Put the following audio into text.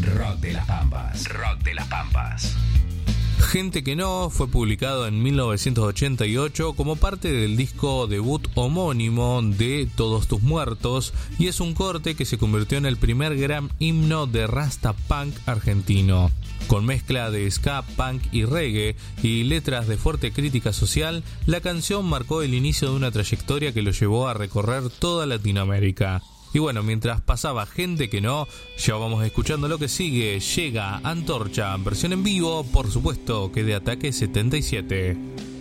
Rock de las Pampas. Rock de las Pampas. Gente que no fue publicado en 1988 como parte del disco debut homónimo de Todos tus muertos y es un corte que se convirtió en el primer gran himno de Rasta Punk argentino. Con mezcla de ska, punk y reggae y letras de fuerte crítica social, la canción marcó el inicio de una trayectoria que lo llevó a recorrer toda Latinoamérica. Y bueno, mientras pasaba Gente que no, ya vamos escuchando lo que sigue. Llega Antorcha, versión en vivo, por supuesto, que de Ataque 77.